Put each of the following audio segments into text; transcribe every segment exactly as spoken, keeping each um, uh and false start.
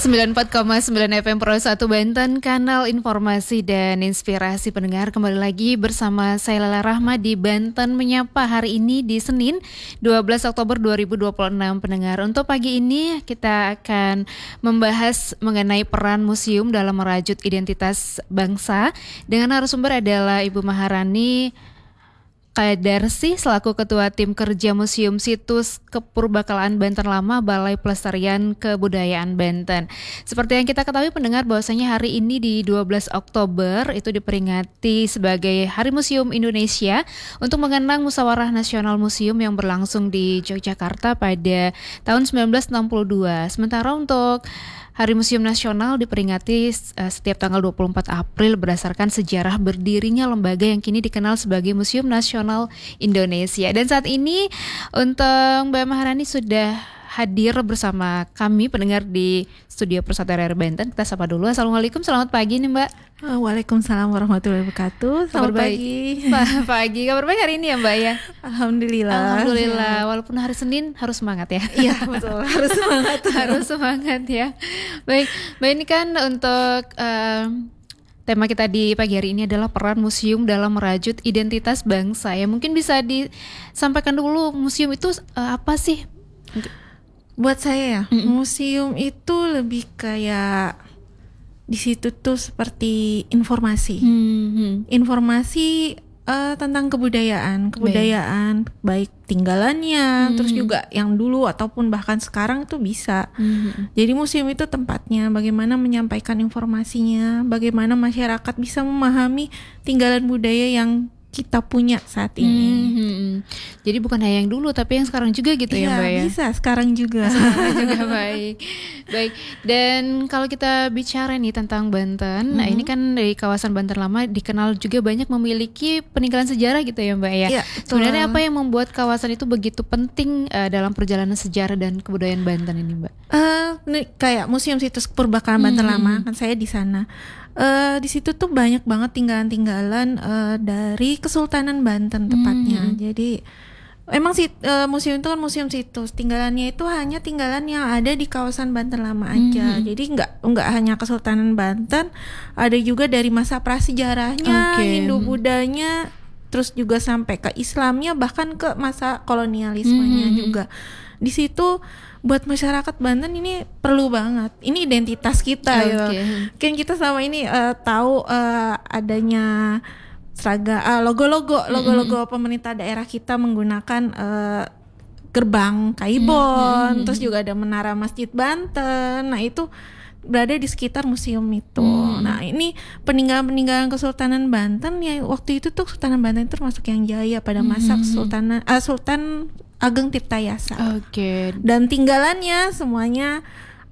sembilan puluh empat koma sembilan F M Pro satu Banten, kanal informasi dan inspirasi pendengar. Kembali lagi bersama saya Lala Rahma di Banten Menyapa hari ini di Senin dua belas Oktober dua ribu dua puluh enam pendengar. Untuk pagi ini kita akan membahas mengenai peran museum dalam merajut identitas bangsa. Dengan narasumber adalah Ibu Maharani Kadarsi selaku Ketua Tim Kerja Museum Situs Kepurbakalaan Banten Lama Balai Pelestarian Kebudayaan Banten. Seperti yang kita ketahui pendengar bahwasanya hari ini di dua belas Oktober itu diperingati sebagai Hari Museum Indonesia untuk mengenang Musyawarah Nasional Museum yang berlangsung di Yogyakarta pada tahun sembilan belas enam puluh dua. Sementara untuk Hari Museum Nasional diperingati uh, setiap tanggal dua puluh empat April berdasarkan sejarah berdirinya lembaga yang kini dikenal sebagai Museum Nasional Indonesia. Dan saat ini untuk Mbak Maharani sudah hadir bersama kami pendengar di studio Persatu R R Banten. Kita sapa dulu. Assalamualaikum, selamat pagi nih Mbak. Waalaikumsalam warahmatullahi wabarakatuh. Selamat Kabar pagi. Baik. Pagi. Kabar baik hari ini ya Mbak ya? Alhamdulillah. Alhamdulillah. Walaupun hari Senin harus semangat ya. Iya betul. Harus semangat. Harus semangat ya. Baik. Mbak ini kan untuk um, tema kita di pagi hari ini adalah peran museum dalam merajut identitas bangsa. Ya mungkin bisa disampaikan dulu museum itu uh, apa sih? Buat saya ya, Mm-mm. museum itu lebih kayak di situ tuh seperti informasi, Mm-hmm. informasi uh, tentang kebudayaan, kebudayaan baik, baik tinggalannya, Mm-hmm. terus juga yang dulu ataupun bahkan sekarang tuh bisa. Mm-hmm. Jadi museum itu tempatnya bagaimana menyampaikan informasinya, bagaimana masyarakat bisa memahami tinggalan budaya yang kita punya saat ini. Hmm, jadi bukan hanya yang dulu tapi yang sekarang juga gitu ya, Iya, Mbak ya. bisa sekarang juga. Sekarang juga baik. Baik. Dan kalau kita bicara nih tentang Banten, mm-hmm. nah ini kan dari kawasan Banten Lama dikenal juga banyak memiliki peninggalan sejarah gitu ya, Mbak ya. Iya, sebenarnya apa yang membuat kawasan itu begitu penting uh, dalam perjalanan sejarah dan kebudayaan Banten ini, Mbak? Uh, kayak Museum Situs Kepurbakalaan Banten mm-hmm. Lama, kan saya di sana. Uh, di situ tuh banyak banget tinggalan-tinggalan uh, dari Kesultanan Banten tepatnya. Hmm. Jadi emang sih uh, museum itu kan museum situs, tinggalannya itu hanya tinggalan yang ada di kawasan Banten Lama aja. Hmm. Jadi nggak nggak hanya Kesultanan Banten, ada juga dari masa prasejarahnya, okay. Hindu-Budanya, terus juga sampai ke Islamnya, bahkan ke masa kolonialismenya hmm. juga. Di situ buat masyarakat Banten ini perlu banget. Ini identitas kita okay. ya. Kan kita selama ini uh, tahu uh, adanya seragam uh, logo-logo logo-logo mm-hmm. pemerintah daerah kita menggunakan uh, gerbang Kaibon, mm-hmm. terus juga ada menara Masjid Banten. Nah, itu berada di sekitar museum itu. Hmm. Nah, ini peninggalan-peninggalan Kesultanan Banten ya, waktu itu tuh Kesultanan Banten itu termasuk yang jaya pada masa hmm. Kesultanan uh, Sultan Ageng Tirtayasa. Oke. Okay. Dan tinggalannya semuanya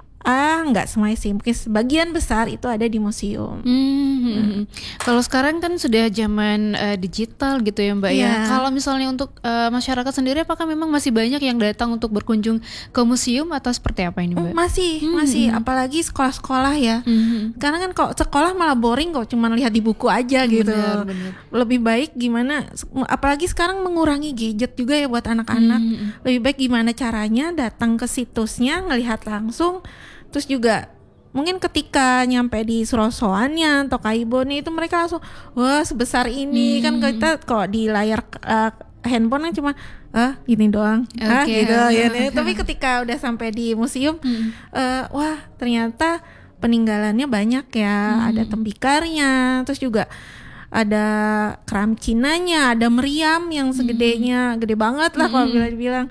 ah nggak semuanya sih, mungkin sebagian besar itu ada di museum. Hmm. Hmm. Kalau sekarang kan sudah zaman uh, digital gitu ya Mbak yeah. ya. Kalau misalnya untuk uh, masyarakat sendiri, apakah memang masih banyak yang datang untuk berkunjung ke museum atau seperti apa ini Mbak? Masih, hmm. masih. Apalagi sekolah-sekolah ya. Hmm. Karena kan kalau sekolah malah boring kok, cuma lihat di buku aja gitu. Benar, benar. Lebih baik gimana? Apalagi sekarang mengurangi gadget juga ya buat anak-anak. Hmm. Lebih baik gimana caranya datang ke situsnya, ngelihat langsung. Terus juga mungkin ketika nyampe di Surosoannya atau Kaibon itu mereka langsung wah sebesar ini. hmm. Kan kita kalau di layar uh, handphone kan cuma ah gini doang okay. ah gitu ya. Tapi ketika udah sampai di museum hmm. uh, wah ternyata peninggalannya banyak ya. hmm. Ada tembikarnya, terus juga ada keram Cinanya, ada meriam yang segedenya, hmm. gede banget lah hmm. kalau bila dibilang.